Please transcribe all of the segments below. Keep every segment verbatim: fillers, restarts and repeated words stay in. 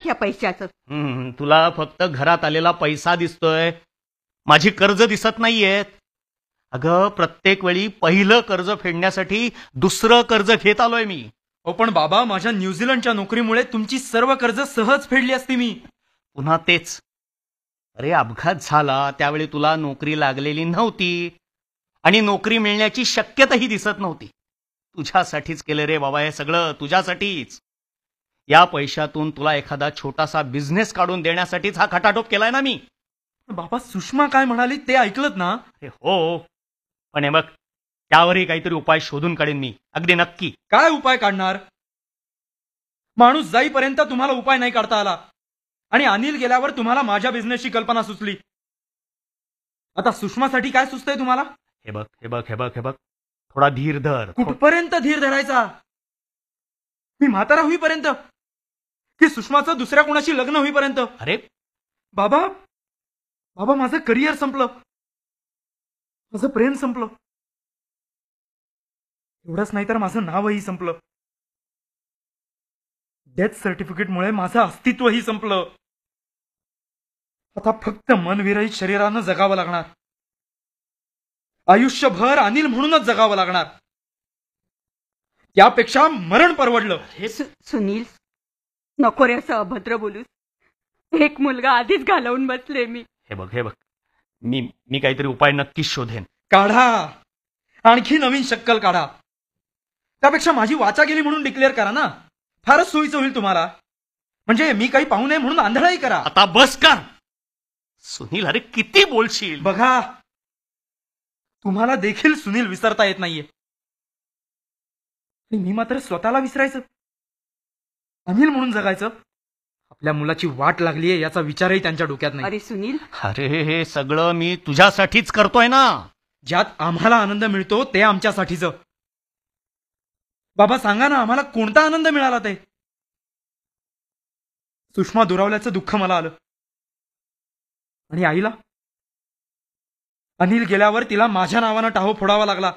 या पैशाचं? हम्म, तुला फक्त घरात आलेला पैसा दिसतोय, माझी कर्ज दिसत नाहीयेत. अगं प्रत्येक वेळी पहिलं कर्ज फेडण्यासाठी दुसरं कर्ज घेत आलोय मी. हो पण बाबा, माझ्या न्यूझीलंडच्या नोकरीमुळे तुमची सर्व कर्ज सहज फेडली असती मी. पुन्हा तेच. अरे अपघात झाला त्यावेळी तुला नोकरी लागलेली नव्हती आणि नोकरी मिळण्याची शक्यताही दिसत नव्हती. तुझ्यासाठीच केलं रे बाबा हे सगळं, तुझ्यासाठीच. या पैशातून तुला एखादा छोटासा बिझनेस काढून देण्यासाठीच हा खटाटोप केलाय ना मी. बाबा, सुषमा काय म्हणाली ते ऐकलत ना? अरे हो, पण हे बघ, त्यावरही काहीतरी उपाय शोधून काढेन मी, अगदी नक्की. काय उपाय काढणार? माणूस जाईपर्यंत तुम्हाला उपाय नाही काढता आला आणि अनिल गेल्यावर तुम्हाला माझ्या बिझनेसची कल्पना सुचली. आता सुषमासाठी काय सुचतंय तुम्हाला? हे बघ हे बघ हे बघ हे बघ थोडा धीर धर. कुठपर्यंत धीर धरायचा? मी म्हातारा होईपर्यंत की सुषमाचं दुसऱ्या कोणाशी लग्न होईपर्यंत? अरे बाबा बाबा माझं करिअर संपलं, माझं प्रेम संपलं, एवढंच नाही तर माझं नावही संपलं. डेथ सर्टिफिकेटमुळे माझं अस्तित्वही संपलं. आता फक्त मनविरहित शरीरानं जगावं लागणार. आयुष्यभर अनिल म्हणूनच जगावं लागणार. त्यापेक्षा मरण परवडलं. सुनील, नको रे असं अभद्र बोलूस. एक मुलगा आधीच घालवून बसले मी. हे बघ हे बघ मी मी काहीतरी उपाय नक्कीच शोधेन. काढा, आणखी नवीन शक्कल काढा. त्यापेक्षा माझी वाचा गेली म्हणून डिक्लेअर करा ना, फारच सोयीचं होईल तुम्हाला. म्हणजे मी काही पाहू नये म्हणून आंधळाही करा. आता बस कर सुनील, अरे किती बोलशील. बघा, तुम्हाला देखील सुनील विसरता येत नाहीये आणि मी मात्र स्वतःला विसरायचं, अनिल म्हणून जगायचं. आपल्या मुलाची वाट लागलीये याचा विचारही त्यांच्या डोक्यात नाही. अरे सुनील, अरे हे सगळं मी तुझ्यासाठीच करतोय ना. ज्यात आम्हाला आनंद मिळतो ते आमच्यासाठीच. बाबा सांगा ना, आम्हाला कोणता आनंद मिळाला ते? सुषमा दुरावल्याचं दुःख मला आलं आणि आईला अनिल गेल्यावर तिला माझ्या नावानं टाहो फोडावा लागला.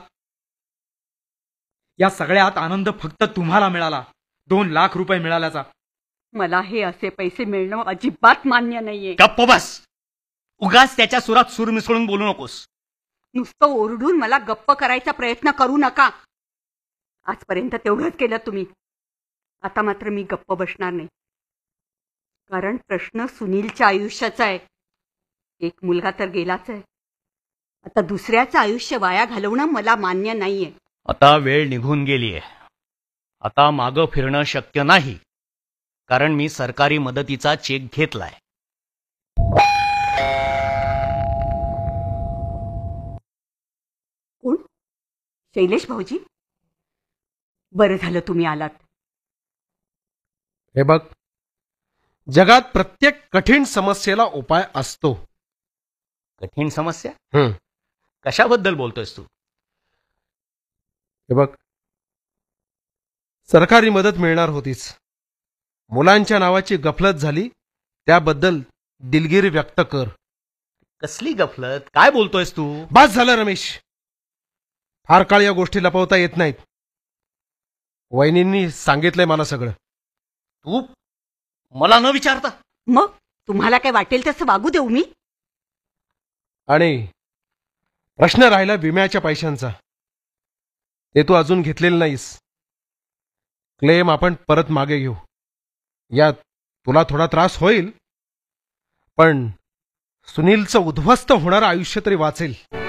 या सगळ्यात आनंद फक्त तुम्हाला मिळाला, दोन लाख रुपये मिळाल्याचा. मला हे असे पैसे मिळणं अजिबात मान्य नाहीये. गप्प बस, उगाच त्याच्या सुरात सूर मिसळून बोलू नकोस. नुसतं ओरडून मला गप्प करायचा प्रयत्न करू नका. आजपर्यंत तेवढंच केलं तुम्ही. आता मात्र मी गप्प बसणार नाही, कारण प्रश्न सुनीलच्या आयुष्याचा आहे. एक मुलगा तर गेलाच आहे, आता दुसऱ्याचं आयुष्य वाया घालवणं मला मान्य नाहीये. आता वेळ निघून गेलीये. आता मागं फिरणं शक्य नाही, कारण मी सरकारी मदतीचा चेक घेतलाय. कोण? शैलेश भाऊजी? बरं झालं तुम्ही आलात. हे बघ, जगात प्रत्येक कठीण समस्येला उपाय असतो. कठीण समस्या? हम्म कशाबद्दल बोलतोयस तू? हे बघ, सरकारी मदत मिळणार होतीच, मुलांच्या नावाची गफलत झाली, त्याबद्दल दिलगिरी व्यक्त कर. कसली गफलत? काय बोलतोयस तू? बस झालं रमेश, फार काळ या गोष्टी लपवता येत नाहीत. वहिनींनी सांगितलंय मला सगळं. तू मला न विचारता? मग तुम्हाला काय वाटेल तसं वागू देऊ मी? आणि प्रश्न राहिला विम्याच्या पैशांचा, ते तू अजून घेतलेलं नाहीस. क्लेम आपण परत मागे घेऊ. यात तुला थोडा त्रास होईल, पण सुनीलचं उद्ध्वस्त होणारं आयुष्य तरी वाचेल.